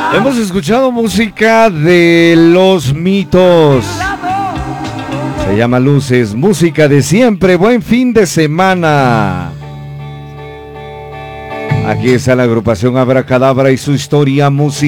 Hemos escuchado música de Los Mitos. Se llama Luces, música de siempre. Buen fin de semana. Aquí está la agrupación Abracadabra y su historia musical.